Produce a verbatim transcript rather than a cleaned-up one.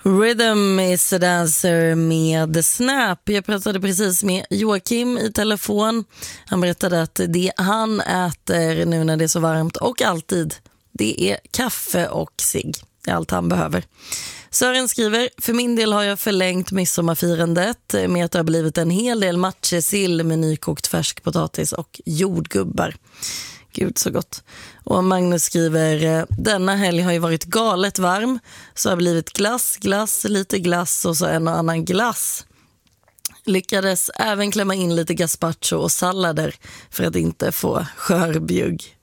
Rhythm is a dancer med Snap. Jag pratade precis med Joakim i telefon. Han berättade att det han äter nu när det är så varmt och alltid, det är kaffe och cigg. Det är allt han behöver. Sören skriver, för min del har jag förlängt midsommarfirandet med att det har blivit en hel del matjessill med nykokt färskpotatis och jordgubbar. Gud så gott. Och Magnus skriver, denna helg har ju varit galet varm, så har blivit glass, glass, lite glass och så en och annan glass. Lyckades även klämma in lite gazpacho och sallader för att inte få skörbjugg.